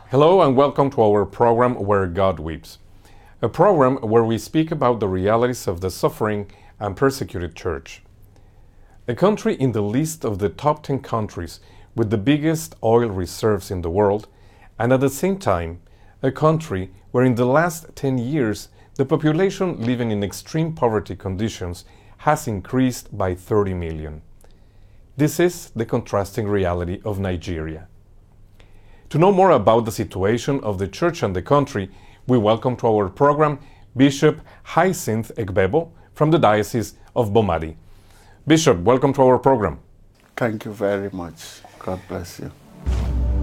Hello and welcome to our program Where God Weeps, a program where we speak about the realities of the suffering and persecuted church. A country in the list of the top 10 countries with the biggest oil reserves in the world, and at the same time, a country where in the last 10 years the population living in extreme poverty conditions has increased by 30 million. This is the contrasting reality of Nigeria. To know more about the situation of the church and the country, we welcome to our program Bishop Hyacinth Egbebo from the Diocese of Bomadi. Bishop, welcome to our program. Thank you very much. God bless you.